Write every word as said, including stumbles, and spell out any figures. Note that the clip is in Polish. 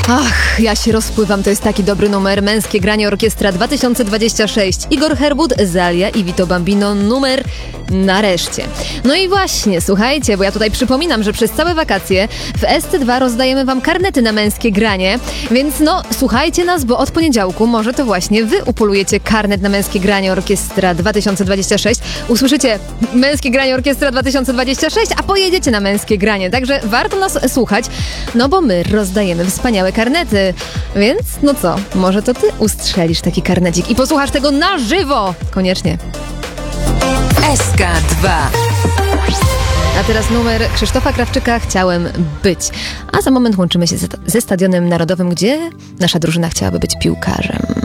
Ach, ja się rozpływam, to jest taki dobry numer. Męskie granie orkiestra dwa tysiące dwadzieścia sześć. Igor Herbut, Zalia i Vito Bambino, numer nareszcie. No i właśnie, słuchajcie, bo ja tutaj przypominam, że przez całe wakacje w S C dwa rozdajemy wam karnety na męskie granie, więc no, słuchajcie nas, bo od poniedziałku może to właśnie wy upolujecie karnet na męskie granie orkiestra dwa tysiące dwadzieścia sześć. Usłyszycie męskie granie orkiestra dwa tysiące dwadzieścia sześć, a pojedziecie na męskie granie, także warto nas słuchać, no bo my rozdajemy wspaniałe karnety, więc no co, może to ty ustrzelisz taki karnecik i posłuchasz tego na żywo, koniecznie. S K dwa. A teraz numer Krzysztofa Krawczyka, Chciałem być. A za moment łączymy się ze Stadionem Narodowym, gdzie nasza drużyna chciałaby być piłkarzem.